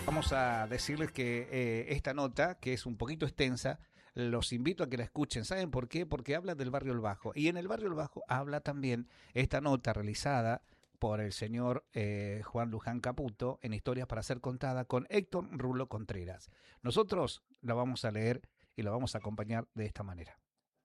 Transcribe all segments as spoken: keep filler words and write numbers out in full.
Vamos a decirles que eh, esta nota, que es un poquito extensa, los invito a que la escuchen. ¿Saben por qué? Porque habla del barrio El Bajo. Y en el barrio El Bajo habla también esta nota realizada por el señor eh, Juan Luján Caputo en Historias para ser contada con Héctor Rulo Contreras. Nosotros la vamos a leer y la vamos a acompañar de esta manera.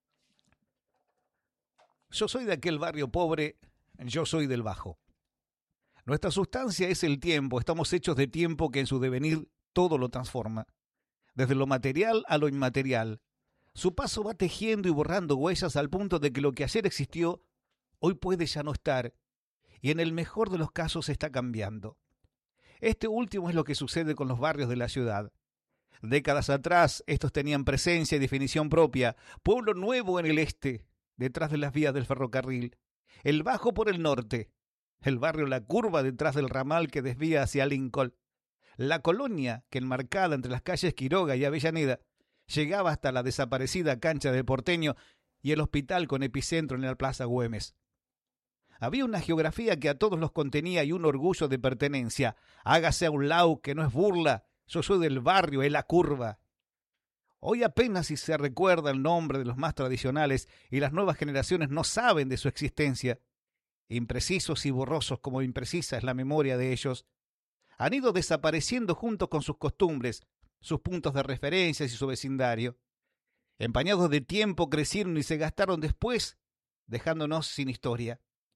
Yo soy de aquel barrio pobre, yo soy del Bajo. Nuestra sustancia es el tiempo, estamos hechos de tiempo que en su devenir todo lo transforma. Desde lo material a lo inmaterial. Su paso va tejiendo y borrando huellas al punto de que lo que ayer existió, hoy puede ya no estar, y en el mejor de los casos está cambiando. Este último es lo que sucede con los barrios de la ciudad. Décadas atrás, estos tenían presencia y definición propia. Pueblo nuevo en el este, detrás de las vías del ferrocarril. El Bajo por el norte. El barrio La Curva detrás del ramal que desvía hacia Lincoln. La colonia que enmarcada entre las calles Quiroga y Avellaneda llegaba hasta la desaparecida cancha del Porteño y el hospital con epicentro en la Plaza Güemes. Había una geografía que a todos los contenía y un orgullo de pertenencia. Hágase a un lado que no es burla, yo soy del barrio, es La Curva. Hoy apenas si se recuerda el nombre de los más tradicionales y las nuevas generaciones no saben de su existencia. Imprecisos y borrosos como imprecisa es la memoria de ellos, han ido desapareciendo junto con sus costumbres, sus puntos de referencia y su vecindario. Empañados de tiempo crecieron y se gastaron después, dejándonos sin historia.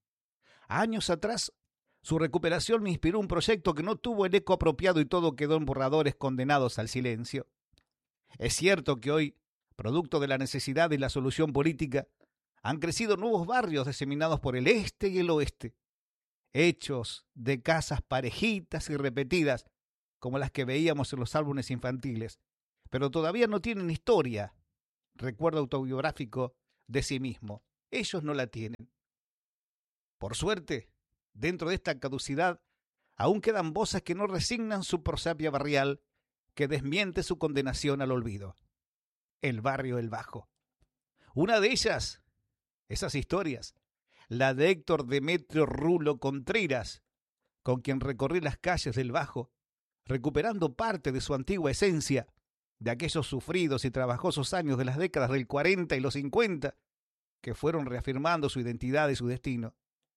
Años atrás, su recuperación me inspiró un proyecto que no tuvo el eco apropiado y todo quedó en borradores condenados al silencio. Es cierto que hoy, producto de la necesidad y la solución política, han crecido nuevos barrios diseminados por el este y el oeste, hechos de casas parejitas y repetidas, como las que veíamos en los álbumes infantiles, pero todavía no tienen historia, recuerdo autobiográfico de sí mismo. Ellos no la tienen. Por suerte, dentro de esta caducidad, aún quedan voces que no resignan su prosapia barrial, que desmiente su condenación al olvido. El barrio El Bajo. Una de ellas, esas historias, la de Héctor Demetrio Rulo Contreras, con quien recorrí las calles del Bajo, recuperando parte de su antigua esencia, de aquellos sufridos y trabajosos años de las décadas del cuarenta y los cincuenta, que fueron reafirmando su identidad y su destino.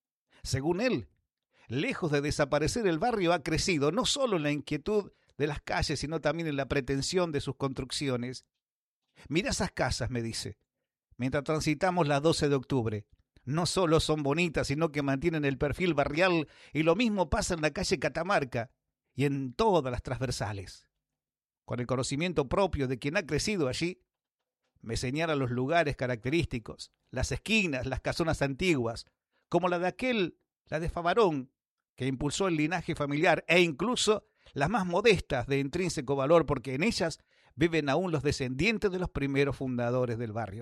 Según él, lejos de desaparecer el barrio ha crecido, no solo en la inquietud de las calles, sino también en la pretensión de sus construcciones. Mira esas casas, me dice, mientras transitamos las doce de octubre. No solo son bonitas, sino que mantienen el perfil barrial, y lo mismo pasa en la calle Catamarca y en todas las transversales. Con el conocimiento propio de quien ha crecido allí, me señala los lugares característicos, las esquinas, las casonas antiguas, como la de aquel, la de Favarón, que impulsó el linaje familiar, e incluso las más modestas de intrínseco valor, porque en ellas viven aún los descendientes de los primeros fundadores del barrio.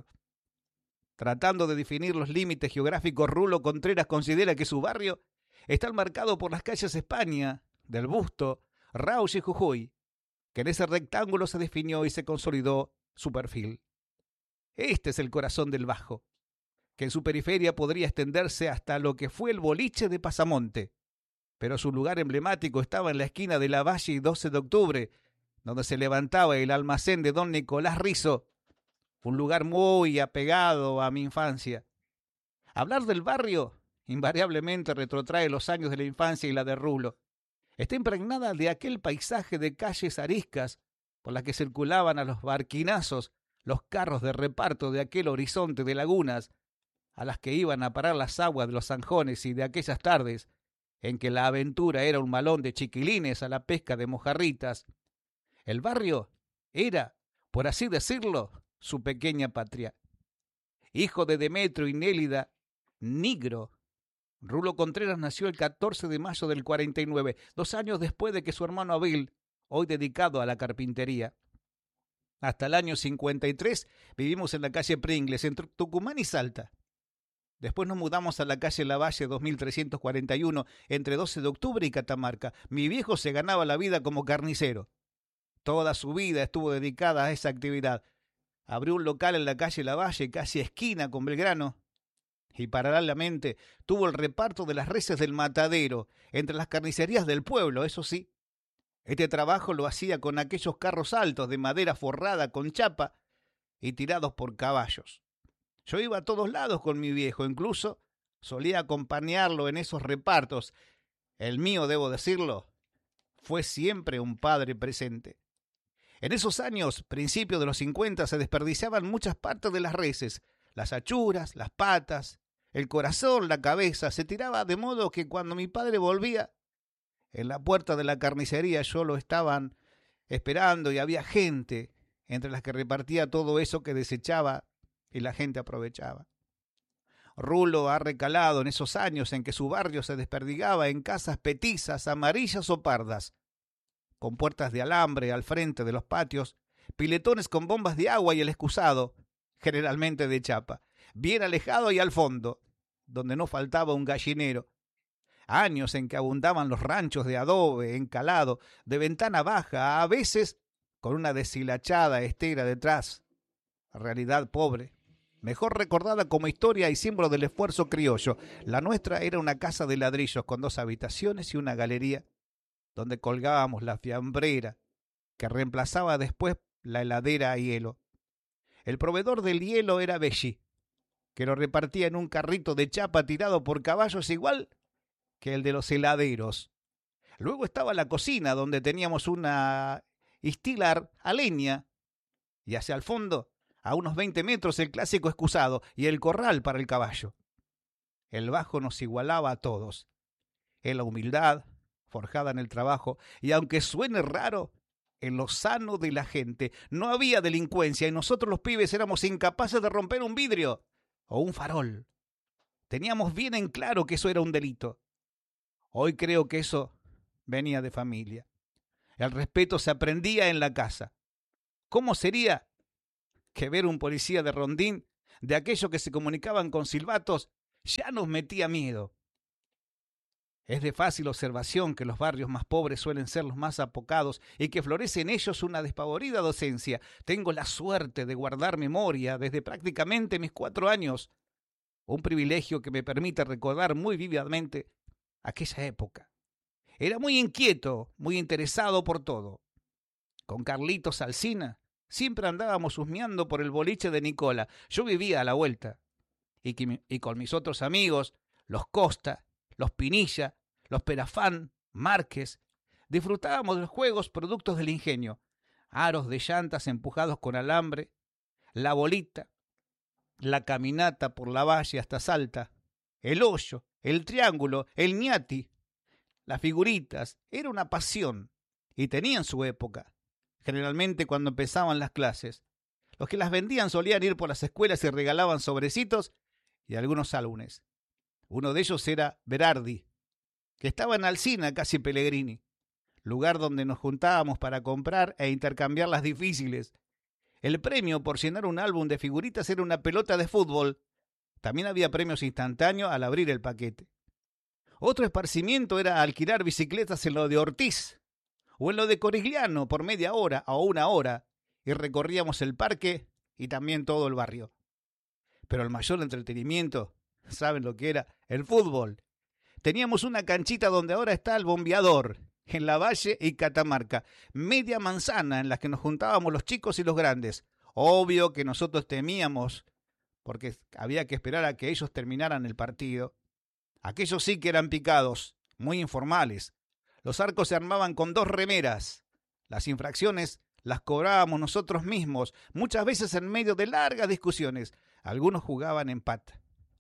Tratando de definir los límites geográficos, Rulo Contreras considera que su barrio está marcado por las calles España, del Busto, Rauch y Jujuy, que en ese rectángulo se definió y se consolidó su perfil. Este es el corazón del Bajo, que en su periferia podría extenderse hasta lo que fue el boliche de Pasamonte, pero su lugar emblemático estaba en la esquina de Lavalle y doce de octubre, donde se levantaba el almacén de don Nicolás Rizo, un lugar muy apegado a mi infancia. Hablar del barrio invariablemente retrotrae los años de la infancia y la de Rulo. Está impregnada de aquel paisaje de calles ariscas por las que circulaban a los barquinazos los carros de reparto de aquel horizonte de lagunas a las que iban a parar las aguas de los zanjones, y de aquellas tardes en que la aventura era un malón de chiquilines a la pesca de mojarritas. El barrio era, por así decirlo, su pequeña patria. Hijo de Demetrio y Nélida Nigro, Rulo Contreras nació el catorce de mayo del cuarenta y nueve, dos años después de que su hermano Abel, hoy dedicado a la carpintería. Hasta el año cincuenta y tres vivimos en la calle Pringles, entre Tucumán y Salta. Después nos mudamos a la calle Lavalle dos mil trescientos cuarenta y uno, entre doce de octubre y Catamarca. Mi viejo se ganaba la vida como carnicero. Toda su vida estuvo dedicada a esa actividad. Abrió un local en la calle Lavalle, casi esquina con Belgrano, y paralelamente tuvo el reparto de las reses del matadero entre las carnicerías del pueblo, eso sí. Este trabajo lo hacía con aquellos carros altos de madera forrada con chapa y tirados por caballos. Yo iba a todos lados con mi viejo, incluso solía acompañarlo en esos repartos. El mío, debo decirlo, fue siempre un padre presente. En esos años, principios de los cincuenta, se desperdiciaban muchas partes de las reses, las achuras, las patas, el corazón, la cabeza. Se tiraba de modo que cuando mi padre volvía, en la puerta de la carnicería yo lo estaban esperando y había gente entre las que repartía todo eso que desechaba y la gente aprovechaba. Rulo ha recalado en esos años en que su barrio se desperdigaba en casas petizas, amarillas o pardas, con puertas de alambre al frente de los patios, piletones con bombas de agua y el excusado, generalmente de chapa, bien alejado y al fondo, donde no faltaba un gallinero. Años en que abundaban los ranchos de adobe, encalado, de ventana baja, a veces con una deshilachada estera detrás. Realidad pobre, mejor recordada como historia y símbolo del esfuerzo criollo. La nuestra era una casa de ladrillos con dos habitaciones y una galería, donde colgábamos la fiambrera, que reemplazaba después la heladera a hielo. El proveedor del hielo era Belli, que lo repartía en un carrito de chapa tirado por caballos igual que el de los heladeros. Luego estaba la cocina, donde teníamos una istilar a leña, y hacia el fondo, a unos veinte metros, el clásico excusado y el corral para el caballo. El bajo nos igualaba a todos. En la humildad, forjada en el trabajo, y aunque suene raro, en lo sano de la gente. No había delincuencia y nosotros los pibes éramos incapaces de romper un vidrio o un farol. Teníamos bien en claro que eso era un delito. Hoy creo que eso venía de familia. El respeto se aprendía en la casa. ¿Cómo sería que ver un policía de rondín, de aquellos que se comunicaban con silbatos, ya nos metía miedo? Es de fácil observación que los barrios más pobres suelen ser los más apocados y que florece en ellos una despavorida docencia. Tengo la suerte de guardar memoria desde prácticamente mis cuatro años, un privilegio que me permite recordar muy vívidamente aquella época. Era muy inquieto, muy interesado por todo. Con Carlitos Alsina siempre andábamos husmeando por el boliche de Nicola. Yo vivía a la vuelta. Y, que, y con mis otros amigos, los Costa, los Pinilla, los Perafán, Márquez, disfrutábamos de los juegos productos del ingenio. Aros de llantas empujados con alambre, la bolita, la caminata por la valle hasta Salta, el hoyo, el triángulo, el ñati, las figuritas. Era una pasión y tenían su época. Generalmente cuando empezaban las clases, los que las vendían solían ir por las escuelas y regalaban sobrecitos y algunos álbumes. Uno de ellos era Berardi, que estaba en Alsina, casi Pellegrini, lugar donde nos juntábamos para comprar e intercambiar las difíciles. El premio por llenar un álbum de figuritas era una pelota de fútbol. También había premios instantáneos al abrir el paquete. Otro esparcimiento era alquilar bicicletas en lo de Ortiz o en lo de Corigliano por media hora o una hora, y recorríamos el parque y también todo el barrio. Pero el mayor entretenimiento, ¿saben lo que era? El fútbol. Teníamos una canchita donde ahora está el Bombeador, en La Valle y Catamarca, media manzana en la que nos juntábamos los chicos y los grandes. Obvio que nosotros temíamos, porque había que esperar a que ellos terminaran el partido. Aquellos sí que eran picados, muy informales. Los arcos se armaban con dos remeras. Las infracciones las cobrábamos nosotros mismos, muchas veces en medio de largas discusiones. Algunos jugaban empate.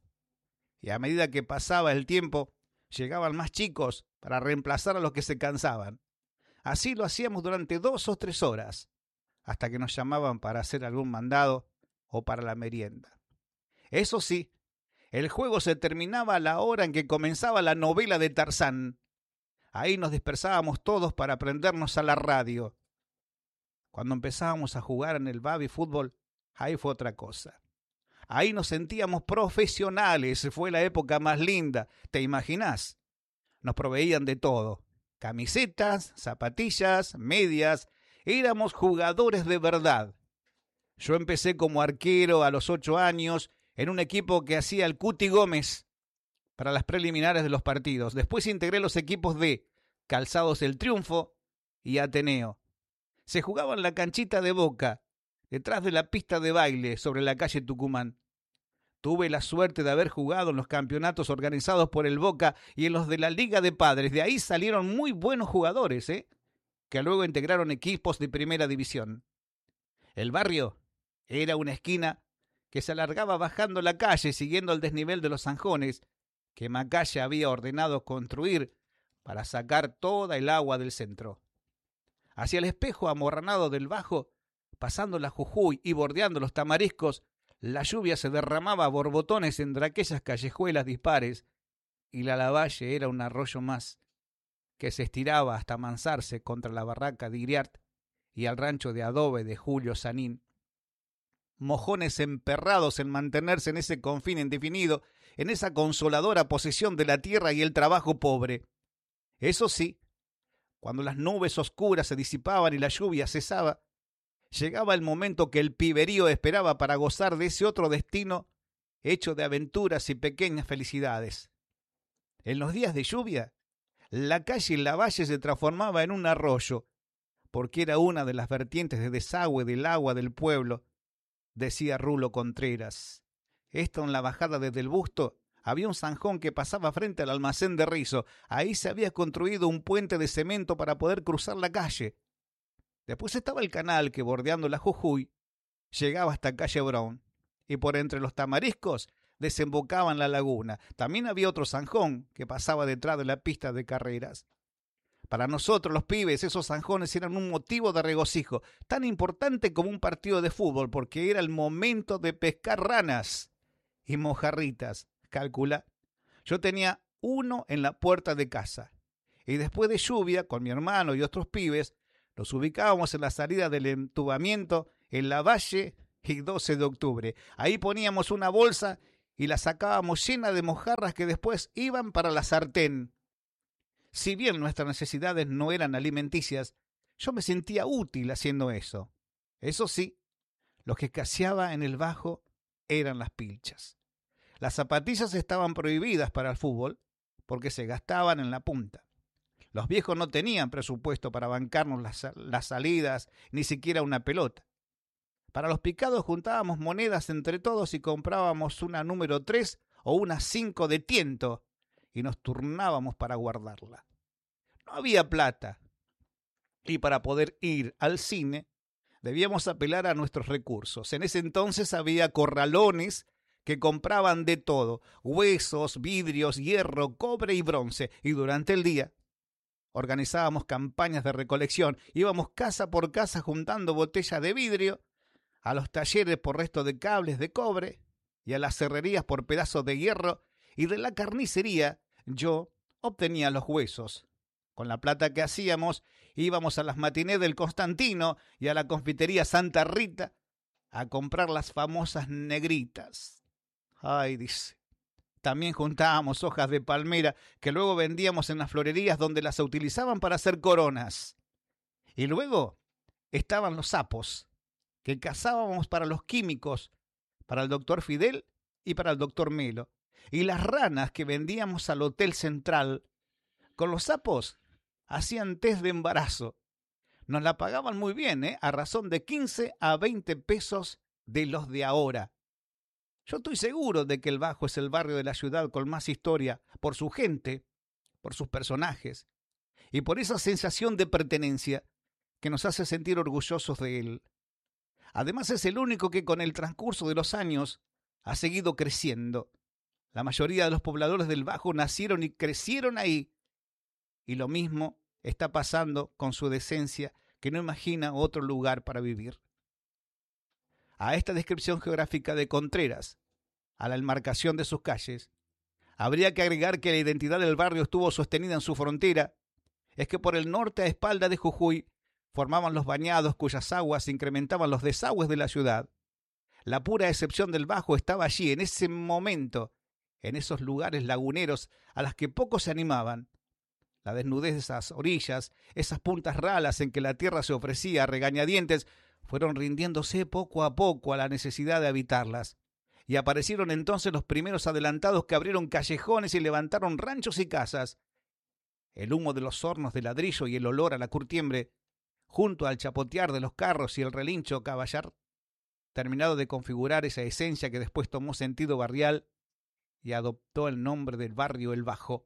Y a medida que pasaba el tiempo, llegaban más chicos para reemplazar a los que se cansaban. Así lo hacíamos durante dos o tres horas, hasta que nos llamaban para hacer algún mandado o para la merienda. Eso sí, el juego se terminaba a la hora en que comenzaba la novela de Tarzán. Ahí nos dispersábamos todos para prendernos a la radio. Cuando empezábamos a jugar en el baby fútbol, ahí fue otra cosa. Ahí nos sentíamos profesionales, fue la época más linda, ¿te imaginás? Nos proveían de todo, camisetas, zapatillas, medias, éramos jugadores de verdad. Yo empecé como arquero a los ocho años en un equipo que hacía el Cuti Gómez para las preliminares de los partidos. Después integré los equipos de Calzados del Triunfo y Ateneo. Se jugaba en la canchita de Boca, detrás de la pista de baile sobre la calle Tucumán. Tuve la suerte de haber jugado en los campeonatos organizados por el Boca y en los de la Liga de Padres. De ahí salieron muy buenos jugadores, ¿eh? que luego integraron equipos de primera división. El barrio era una esquina que se alargaba bajando la calle siguiendo el desnivel de los zanjones que Macaya había ordenado construir para sacar toda el agua del centro. Hacia el espejo amorranado del Bajo, pasando la Jujuy y bordeando los tamariscos, la lluvia se derramaba a borbotones entre aquellas callejuelas dispares y la Lavalle era un arroyo más que se estiraba hasta amansarse contra la barraca de Iriart y al rancho de adobe de Julio Sanín. Mojones emperrados en mantenerse en ese confín indefinido, en esa consoladora posesión de la tierra y el trabajo pobre. Eso sí, cuando las nubes oscuras se disipaban y la lluvia cesaba, llegaba el momento que el piberío esperaba para gozar de ese otro destino hecho de aventuras y pequeñas felicidades. En los días de lluvia, la calle Lavalle se transformaba en un arroyo, porque era una de las vertientes de desagüe del agua del pueblo, decía Rulo Contreras. Esto en la bajada desde el Busto había un zanjón que pasaba frente al almacén de Rizo. Ahí se había construido un puente de cemento para poder cruzar la calle. Después estaba el canal que, bordeando la Jujuy, llegaba hasta calle Brown, y por entre los tamariscos desembocaba en la laguna. También había otro zanjón que pasaba detrás de la pista de carreras. Para nosotros, los pibes, esos zanjones eran un motivo de regocijo, tan importante como un partido de fútbol, porque era el momento de pescar ranas y mojarritas. Calcula, yo tenía uno en la puerta de casa, y después de lluvia, con mi hermano y otros pibes, nos ubicábamos en la salida del entubamiento en Lavalle y doce de octubre. Ahí poníamos una bolsa y la sacábamos llena de mojarras que después iban para la sartén. Si bien nuestras necesidades no eran alimenticias, yo me sentía útil haciendo eso. Eso sí, lo que escaseaba en el Bajo eran las pilchas. Las zapatillas estaban prohibidas para el fútbol porque se gastaban en la punta. Los viejos no tenían presupuesto para bancarnos las, las salidas, ni siquiera una pelota. Para los picados juntábamos monedas entre todos y comprábamos una número tres o una cinco de tiento y nos turnábamos para guardarla. No había plata y para poder ir al cine debíamos apelar a nuestros recursos. En ese entonces había corralones que compraban de todo, huesos, vidrios, hierro, cobre y bronce, y durante el día organizábamos campañas de recolección, íbamos casa por casa juntando botellas de vidrio, a los talleres por resto de cables de cobre y a las herrerías por pedazos de hierro, y de la carnicería yo obtenía los huesos. Con la plata que hacíamos íbamos a las matinés del Constantino y a la confitería Santa Rita a comprar las famosas negritas. Ay, dice. También juntábamos hojas de palmera que luego vendíamos en las florerías donde las utilizaban para hacer coronas. Y luego estaban los sapos, que cazábamos para los químicos, para el doctor Fidel y para el doctor Melo. Y las ranas que vendíamos al Hotel Central. Con los sapos hacían test de embarazo. Nos la pagaban muy bien, ¿eh? A razón de quince a veinte pesos de los de ahora. Yo estoy seguro de que el Bajo es el barrio de la ciudad con más historia, por su gente, por sus personajes, y por esa sensación de pertenencia que nos hace sentir orgullosos de él. Además es el único que con el transcurso de los años ha seguido creciendo. La mayoría de los pobladores del Bajo nacieron y crecieron ahí, y lo mismo está pasando con su decencia, que no imagina otro lugar para vivir. A esta descripción geográfica de Contreras, a la enmarcación de sus calles, habría que agregar que la identidad del barrio estuvo sostenida en su frontera, es que por el norte a espalda de Jujuy formaban los bañados cuyas aguas incrementaban los desagües de la ciudad. La pura excepción del Bajo estaba allí, en ese momento, en esos lugares laguneros a las que pocos se animaban. La desnudez de esas orillas, esas puntas ralas en que la tierra se ofrecía a regañadientes, fueron rindiéndose poco a poco a la necesidad de habitarlas. Y aparecieron entonces los primeros adelantados que abrieron callejones y levantaron ranchos y casas. El humo de los hornos de ladrillo y el olor a la curtiembre, junto al chapotear de los carros y el relincho caballar, terminado de configurar esa esencia que después tomó sentido barrial y adoptó el nombre del barrio El Bajo.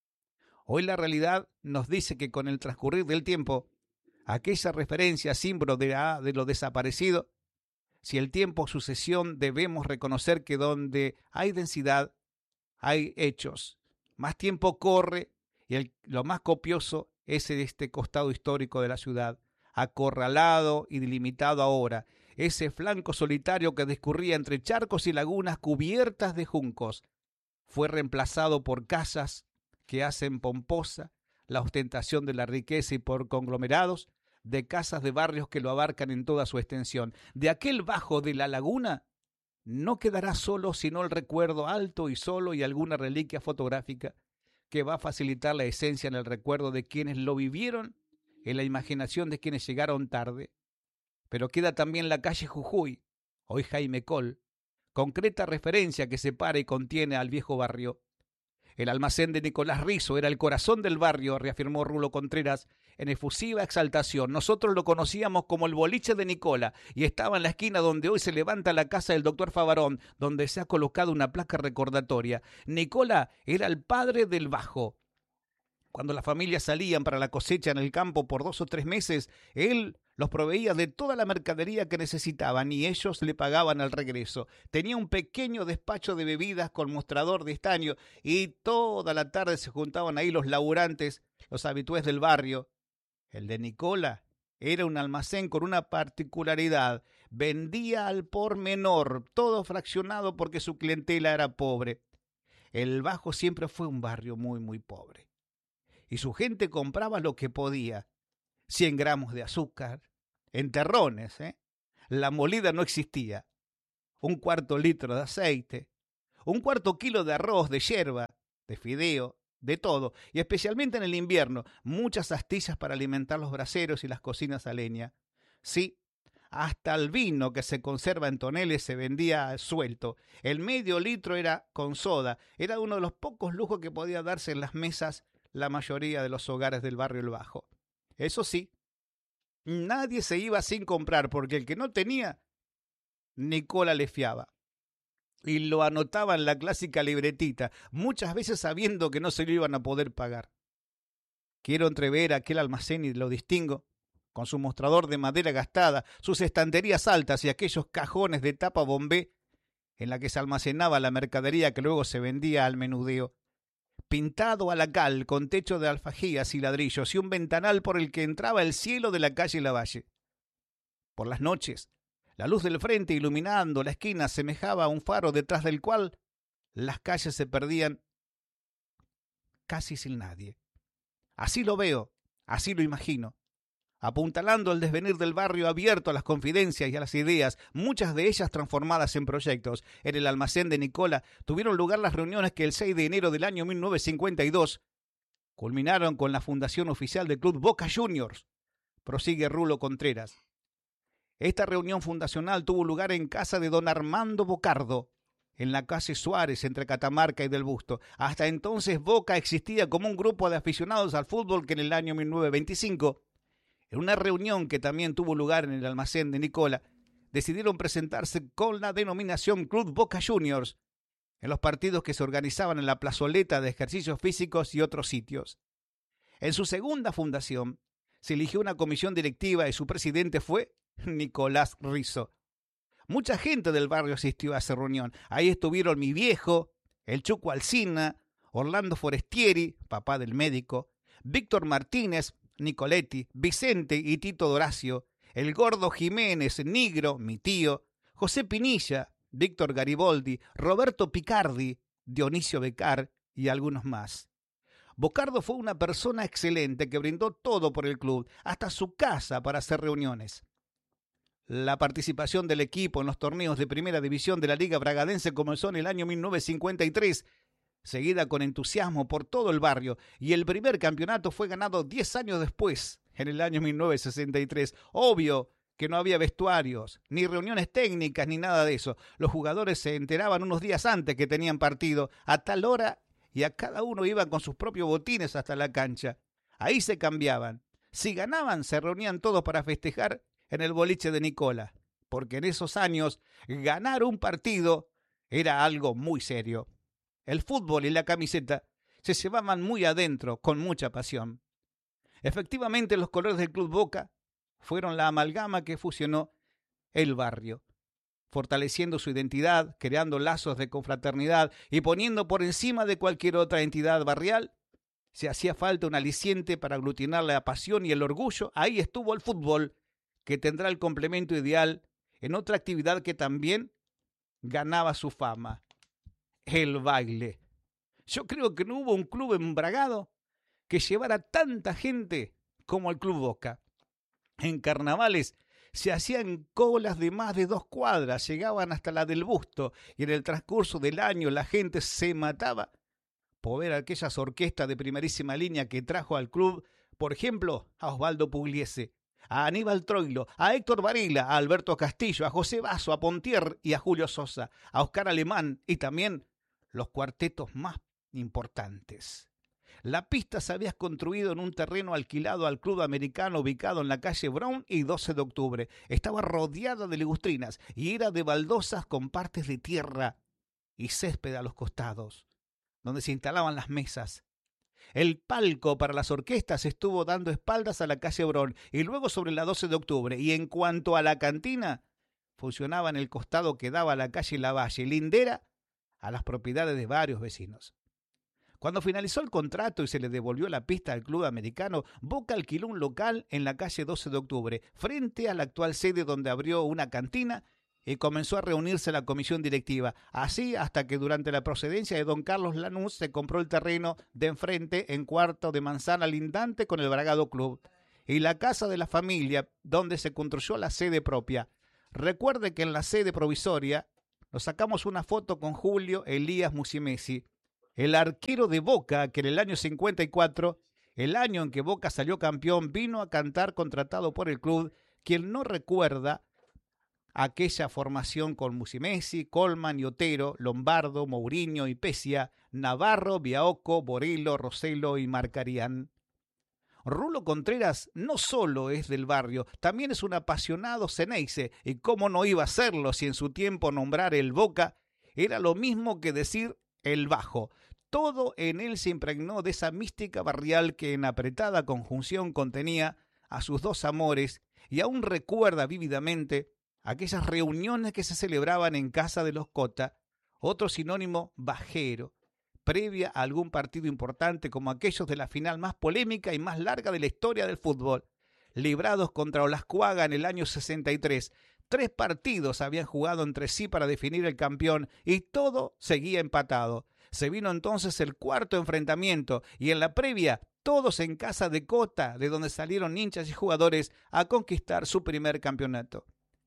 Hoy la realidad nos dice que con el transcurrir del tiempo, aquella referencia símbolo de, ah, de lo desaparecido, si el tiempo sucesión debemos reconocer que donde hay densidad, hay hechos. Más tiempo corre y el, lo más copioso es este costado histórico de la ciudad, acorralado y delimitado ahora, ese flanco solitario que discurría entre charcos y lagunas cubiertas de juncos, fue reemplazado por casas que hacen pomposa la ostentación de la riqueza y por conglomerados de casas de barrios que lo abarcan en toda su extensión. De aquel bajo de la laguna no quedará solo sino el recuerdo alto y solo y alguna reliquia fotográfica que va a facilitar la esencia en el recuerdo de quienes lo vivieron, en la imaginación de quienes llegaron tarde. Pero queda también la calle Jujuy, hoy Jaime Col, concreta referencia que separa y contiene al viejo barrio. El almacén de Nicolás Rizo era el corazón del barrio, reafirmó Rulo Contreras en efusiva exaltación. Nosotros lo conocíamos como el boliche de Nicola y estaba en la esquina donde hoy se levanta la casa del doctor Favarón, donde se ha colocado una placa recordatoria. Nicola era el padre del bajo. Cuando las familias salían para la cosecha en el campo por dos o tres meses, él los proveía de toda la mercadería que necesitaban y ellos le pagaban al regreso. Tenía un pequeño despacho de bebidas con mostrador de estaño y toda la tarde se juntaban ahí los laburantes, los habitués del barrio. El de Nicola era un almacén con una particularidad. Vendía al por menor, todo fraccionado porque su clientela era pobre. El Bajo siempre fue un barrio muy, muy pobre. Y su gente compraba lo que podía. Cien gramos de azúcar, en terrones, ¿eh? La molida no existía. Un cuarto litro de aceite, un cuarto kilo de arroz, de yerba, de fideo, de todo. Y especialmente en el invierno, muchas astillas para alimentar los braseros y las cocinas a leña. Sí, hasta el vino que se conserva en toneles se vendía suelto. El medio litro era con soda. Era uno de los pocos lujos que podía darse en las mesas la mayoría de los hogares del barrio El Bajo. Eso sí, nadie se iba sin comprar, porque el que no tenía, Nicola le fiaba. Y lo anotaba en la clásica libretita, muchas veces sabiendo que no se lo iban a poder pagar. Quiero entrever aquel almacén y lo distingo, con su mostrador de madera gastada, sus estanterías altas y aquellos cajones de tapa bombé en la que se almacenaba la mercadería que luego se vendía al menudeo. Pintado a la cal, con techo de alfajías y ladrillos y un ventanal por el que entraba el cielo de la calle Lavalle. Por las noches, la luz del frente iluminando la esquina semejaba a un faro detrás del cual las calles se perdían casi sin nadie. Así lo veo, así lo imagino, apuntalando el desvenir del barrio abierto a las confidencias y a las ideas, muchas de ellas transformadas en proyectos. En el almacén de Nicola tuvieron lugar las reuniones que el seis de enero del año mil novecientos cincuenta y dos culminaron con la fundación oficial del Club Boca Juniors, prosigue Rulo Contreras. Esta reunión fundacional tuvo lugar en casa de don Armando Bocardo, en la calle Suárez, entre Catamarca y del Busto. Hasta entonces Boca existía como un grupo de aficionados al fútbol que en el año mil novecientos veinticinco, en una reunión que también tuvo lugar en el almacén de Nicola, decidieron presentarse con la denominación Club Boca Juniors en los partidos que se organizaban en la plazoleta de ejercicios físicos y otros sitios. En su segunda fundación se eligió una comisión directiva y su presidente fue Nicolás Rizo. Mucha gente del barrio asistió a esa reunión. Ahí estuvieron mi viejo, el Chuco Alsina, Orlando Forestieri, papá del médico, Víctor Martínez, Nicoletti, Vicente y Tito Doracio, el Gordo Jiménez, Nigro, mi tío, José Pinilla, Víctor Gariboldi, Roberto Picardi, Dionisio Becar y algunos más. Bocardo fue una persona excelente que brindó todo por el club, hasta su casa para hacer reuniones. La participación del equipo en los torneos de primera división de la Liga Bragadense comenzó en el año mil novecientos cincuenta y tres, seguida con entusiasmo por todo el barrio, y el primer campeonato fue ganado diez años después, en el año mil novecientos sesenta y tres. Obvio que no había vestuarios, ni reuniones técnicas, ni nada de eso. Los jugadores se enteraban unos días antes que tenían partido, a tal hora y a cada uno iban con sus propios botines hasta la cancha. Ahí se cambiaban. Si ganaban, se reunían todos para festejar en el boliche de Nicola, porque en esos años ganar un partido era algo muy serio. El fútbol y la camiseta se llevaban muy adentro, con mucha pasión. Efectivamente, los colores del Club Boca fueron la amalgama que fusionó el barrio, fortaleciendo su identidad, creando lazos de confraternidad y poniendo por encima de cualquier otra entidad barrial. Si hacía falta un aliciente para aglutinar la pasión y el orgullo, ahí estuvo el fútbol, que tendrá el complemento ideal en otra actividad que también ganaba su fama: el baile. Yo creo que no hubo un club en Bragado que llevara tanta gente como el Club Boca. En carnavales se hacían colas de más de dos cuadras, llegaban hasta la del Busto, y en el transcurso del año la gente se mataba por ver aquellas orquestas de primerísima línea que trajo al club, por ejemplo, a Osvaldo Pugliese, a Aníbal Troilo, a Héctor Varela, a Alberto Castillo, a José Basso, a Pontier y a Julio Sosa, a Oscar Alemán y también los cuartetos más importantes. La pista se había construido en un terreno alquilado al Club Americano ubicado en la calle Brown y doce de octubre. Estaba rodeada de ligustrinas y era de baldosas con partes de tierra y césped a los costados, donde se instalaban las mesas. El palco para las orquestas estuvo dando espaldas a la calle Brown y luego sobre la doce de octubre. Y en cuanto a la cantina, funcionaba en el costado que daba a la calle Lavalle, lindera a las propiedades de varios vecinos. Cuando finalizó el contrato y se le devolvió la pista al Club Americano, Boca alquiló un local en la calle doce de octubre, frente a la actual sede donde abrió una cantina y comenzó a reunirse la comisión directiva. Así hasta que durante la procedencia de don Carlos Lanús se compró el terreno de enfrente en cuarto de manzana lindante con el Bragado Club y la casa de la familia donde se construyó la sede propia. Recuerde que en la sede provisoria nos sacamos una foto con Julio Elías Musimesi, el arquero de Boca, que en el año cincuenta y cuatro, el año en que Boca salió campeón, vino a cantar contratado por el club. Quien no recuerda aquella formación con Musimesi, Colman y Otero, Lombardo, Mourinho y Pesia, Navarro, Biaocco, Borello, Rossello y Marcarián. Rulo Contreras no solo es del barrio, también es un apasionado Ceneice, y cómo no iba a serlo si en su tiempo nombrar el Boca era lo mismo que decir el Bajo. Todo en él se impregnó de esa mística barrial que en apretada conjunción contenía a sus dos amores y aún recuerda vívidamente aquellas reuniones que se celebraban en casa de los Cota, otro sinónimo bajero, previa a algún partido importante como aquellos de la final más polémica y más larga de la historia del fútbol, librados contra Olascuaga en el año sesenta y tres. Tres partidos habían jugado entre sí para definir el campeón y todo seguía empatado. Se vino entonces el cuarto enfrentamiento y en la previa todos en casa de Cota, de donde salieron hinchas y jugadores a conquistar su primer campeonato.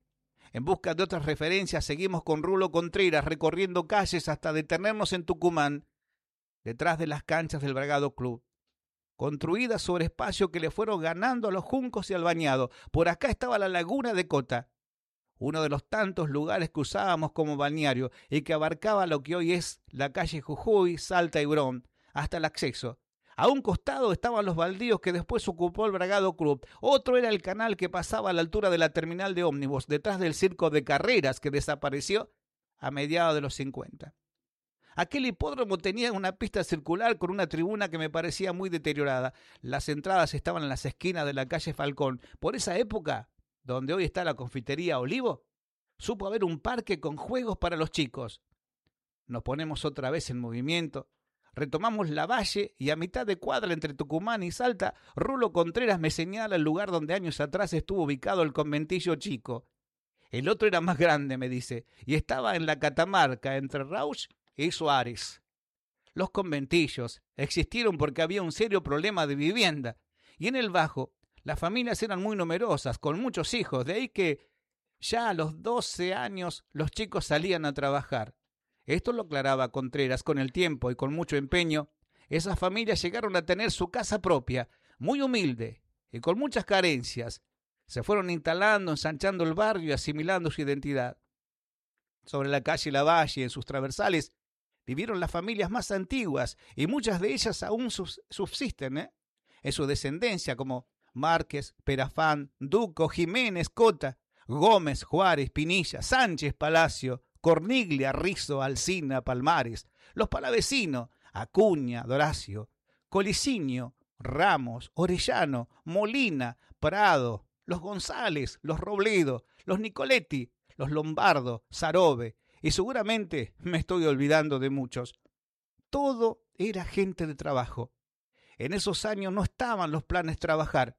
En busca de otras referencias seguimos con Rulo Contreras recorriendo calles hasta detenernos en Tucumán, detrás de las canchas del Bragado Club, construidas sobre espacio que le fueron ganando a los juncos y al bañado. Por acá estaba la laguna de Cota, uno de los tantos lugares que usábamos como balneario y que abarcaba lo que hoy es la calle Jujuy, Salta y Bron, hasta el acceso. A un costado estaban los baldíos que después ocupó el Bragado Club. Otro era el canal que pasaba a la altura de la terminal de ómnibus, detrás del circo de carreras que desapareció a mediados de los cincuenta. Aquel hipódromo tenía una pista circular con una tribuna que me parecía muy deteriorada. Las entradas estaban en las esquinas de la calle Falcón. Por esa época, donde hoy está la confitería Olivo, supo haber un parque con juegos para los chicos. Nos ponemos otra vez en movimiento, retomamos la valle y a mitad de cuadra entre Tucumán y Salta, Rulo Contreras me señala el lugar donde años atrás estuvo ubicado el conventillo chico. El otro era más grande, me dice, y estaba en la Catamarca, entre Rauch y Suárez. Los conventillos existieron porque había un serio problema de vivienda, y en el Bajo las familias eran muy numerosas, con muchos hijos, de ahí que ya a los doce años los chicos salían a trabajar. Esto lo aclaraba Contreras. Con el tiempo y con mucho empeño, esas familias llegaron a tener su casa propia, muy humilde y con muchas carencias. Se fueron instalando, ensanchando el barrio y asimilando su identidad. Sobre la calle Lavalle, en sus transversales, vivieron las familias más antiguas y muchas de ellas aún sus- subsisten ¿eh? en su descendencia, como Márquez, Perafán, Duco, Jiménez, Cota, Gómez, Juárez, Pinilla, Sánchez, Palacio, Corniglia, Rizo, Alsina, Palmares, los palavecinos, Acuña, Doracio, Colicinio, Ramos, Orellano, Molina, Prado, los González, los Robledo, los Nicoletti, los Lombardo, Sarobe, y seguramente me estoy olvidando de muchos. Todo era gente de trabajo. En esos años no estaban los planes trabajar.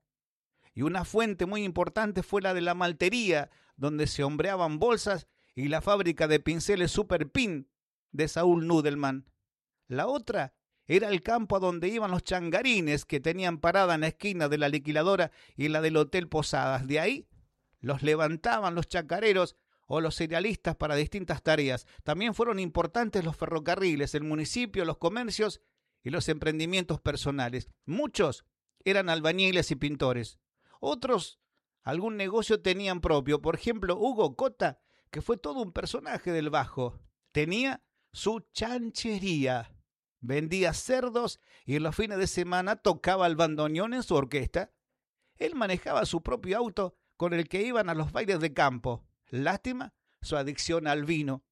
Y una fuente muy importante fue la de la maltería, donde se hombreaban bolsas, y la fábrica de pinceles Superpin de Saúl Nudelman. La otra era el campo a donde iban los changarines que tenían parada en la esquina de la liquiladora y la del Hotel Posadas. De ahí los levantaban los chacareros o los cerealistas para distintas tareas. También fueron importantes los ferrocarriles, el municipio, los comercios y los emprendimientos personales. Muchos eran albañiles y pintores. Otros algún negocio tenían propio. Por ejemplo, Hugo Cota, que fue todo un personaje del Bajo, tenía su chanchería. Vendía cerdos y en los fines de semana tocaba el bandoneón en su orquesta. Él manejaba su propio auto con el que iban a los bailes de campo. Lástima su adicción al vino.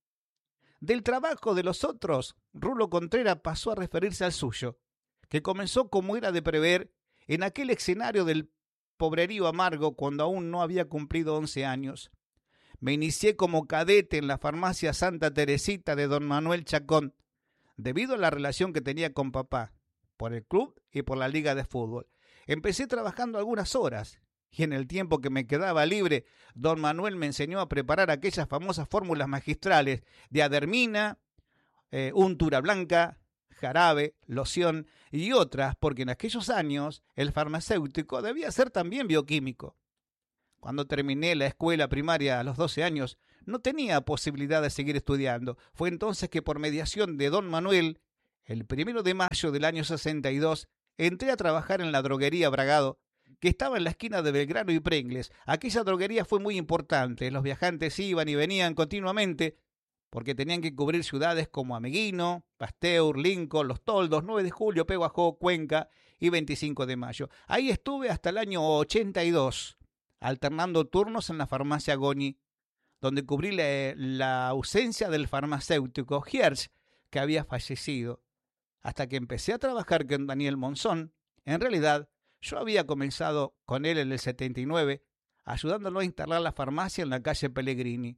Del trabajo de los otros, Rulo Contreras pasó a referirse al suyo, que comenzó, como era de prever, en aquel escenario del pobrerío amargo cuando aún no había cumplido once años. Me inicié como cadete en la farmacia Santa Teresita de don Manuel Chacón, debido a la relación que tenía con papá, por el club y por la liga de fútbol. Empecé trabajando algunas horas, y en el tiempo que me quedaba libre, don Manuel me enseñó a preparar aquellas famosas fórmulas magistrales de adermina, eh, untura blanca, jarabe, loción y otras, porque en aquellos años el farmacéutico debía ser también bioquímico. Cuando terminé la escuela primaria a los doce años, no tenía posibilidad de seguir estudiando. Fue entonces que por mediación de don Manuel, el primero de mayo del año sesenta y dos, entré a trabajar en la droguería Bragado, que estaba en la esquina de Belgrano y Pringles. Aquella droguería fue muy importante. Los viajantes iban y venían continuamente porque tenían que cubrir ciudades como Ameguino, Pasteur, Lincoln, Los Toldos, nueve de julio, Peguajó, Cuenca y veinticinco de mayo. Ahí estuve hasta el año ochenta y dos, alternando turnos en la farmacia Goni, donde cubrí la, la ausencia del farmacéutico Hirsch, que había fallecido. Hasta que empecé a trabajar con Daniel Monzón. En realidad, yo había comenzado con él en el setenta y nueve, ayudándolo a instalar la farmacia en la calle Pellegrini.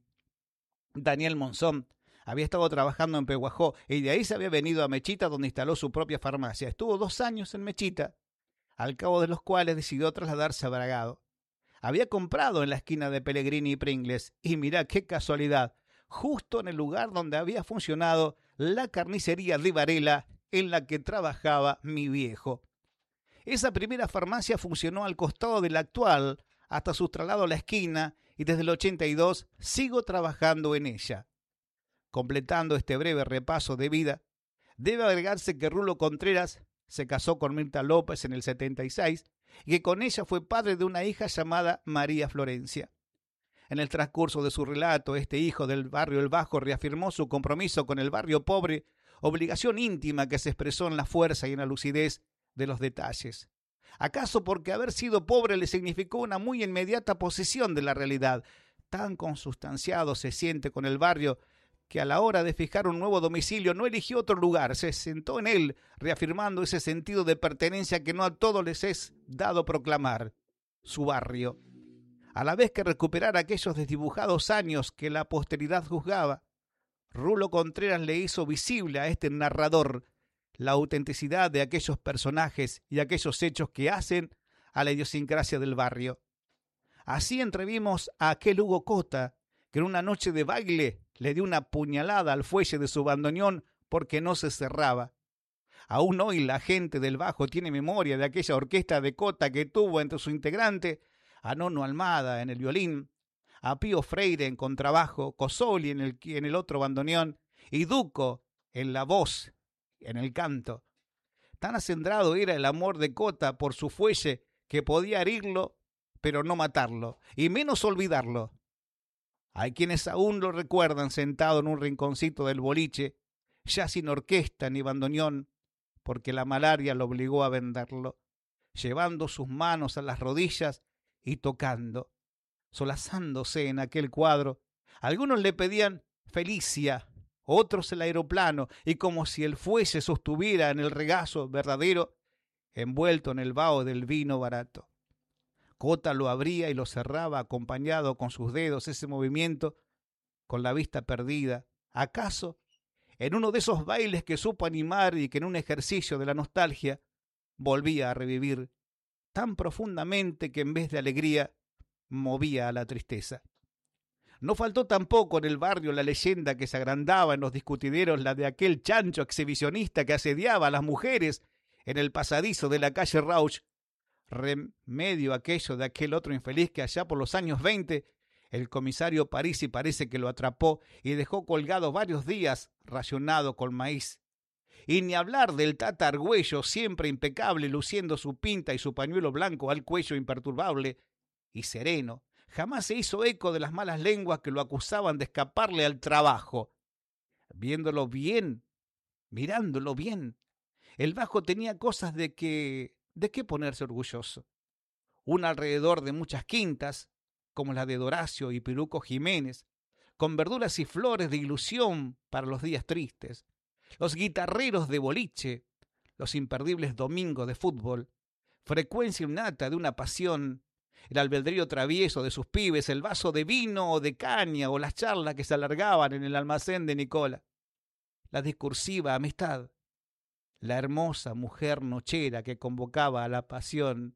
Daniel Monzón había estado trabajando en Peguajó y de ahí se había venido a Mechita, donde instaló su propia farmacia. Estuvo dos años en Mechita, al cabo de los cuales decidió trasladarse a Bragado. Había comprado en la esquina de Pellegrini y Pringles, y mirá qué casualidad, justo en el lugar donde había funcionado la carnicería de Varela en la que trabajaba mi viejo. Esa primera farmacia funcionó al costado de la actual hasta su traslado a la esquina, y desde el ochenta y dos sigo trabajando en ella. Completando este breve repaso de vida, debe agregarse que Rulo Contreras se casó con Mirta López en el setenta y seis y que con ella fue padre de una hija llamada María Florencia. En el transcurso de su relato, este hijo del barrio El Bajo reafirmó su compromiso con el barrio pobre, obligación íntima que se expresó en la fuerza y en la lucidez de los detalles. ¿Acaso porque haber sido pobre le significó una muy inmediata posesión de la realidad? Tan consustanciado se siente con el barrio que a la hora de fijar un nuevo domicilio no eligió otro lugar, se sentó en él, reafirmando ese sentido de pertenencia que no a todos les es dado proclamar, su barrio. A la vez que recuperar aquellos desdibujados años que la posteridad juzgaba, Rulo Contreras le hizo visible a este narrador la autenticidad de aquellos personajes y aquellos hechos que hacen a la idiosincrasia del barrio. Así entrevimos a aquel Hugo Cota, que en una noche de baile le dio una puñalada al fuelle de su bandoneón porque no se cerraba. Aún hoy la gente del Bajo tiene memoria de aquella orquesta de Cota que tuvo entre sus integrantes a Nono Almada en el violín, a Pío Freire en contrabajo, Cosoli en el, en el otro bandoneón y Duco en la voz, en el canto. Tan acendrado era el amor de Cota por su fuelle que podía herirlo, pero no matarlo, y menos olvidarlo. Hay quienes aún lo recuerdan sentado en un rinconcito del boliche, ya sin orquesta ni bandoneón, porque la malaria lo obligó a venderlo, llevando sus manos a las rodillas y tocando, solazándose en aquel cuadro. Algunos le pedían Felicia, otros el aeroplano, y como si el fuelle sostuviera en el regazo verdadero, envuelto en el vaho del vino barato. Cota lo abría y lo cerraba, acompañado con sus dedos, ese movimiento, con la vista perdida, acaso en uno de esos bailes que supo animar y que en un ejercicio de la nostalgia volvía a revivir tan profundamente que en vez de alegría movía a la tristeza. No faltó tampoco en el barrio la leyenda que se agrandaba en los discutideros, la de aquel chancho exhibicionista que asediaba a las mujeres en el pasadizo de la calle Rauch, remedio aquello de aquel otro infeliz que allá por los años veinte el comisario Parisi parece que lo atrapó y dejó colgado varios días racionado con maíz. Y ni hablar del Tata Argüello, siempre impecable, luciendo su pinta y su pañuelo blanco al cuello imperturbable y sereno. Jamás se hizo eco de las malas lenguas que lo acusaban de escaparle al trabajo. Viéndolo bien, mirándolo bien, el Bajo tenía cosas de que, de qué ponerse orgulloso. Un alrededor de muchas quintas, como la de Doracio y Piruco Jiménez, con verduras y flores de ilusión para los días tristes, los guitarreros de boliche, los imperdibles domingos de fútbol, frecuencia innata de una pasión, el albedrío travieso de sus pibes, el vaso de vino o de caña o las charlas que se alargaban en el almacén de Nicola, la discursiva amistad, la hermosa mujer nochera que convocaba a la pasión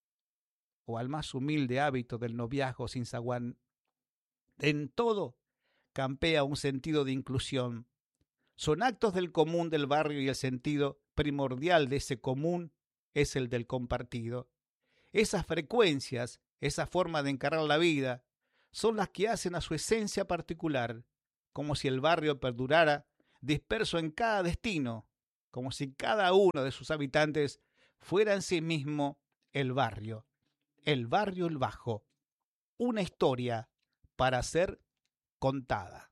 o al más humilde hábito del noviazgo sin zaguán. En todo campea un sentido de inclusión. Son actos del común del barrio y el sentido primordial de ese común es el del compartido. Esas frecuencias, esa forma de encarar la vida, son las que hacen a su esencia particular, como si el barrio perdurara disperso en cada destino, como si cada uno de sus habitantes fuera en sí mismo el barrio. El barrio El Bajo, una historia para ser contada.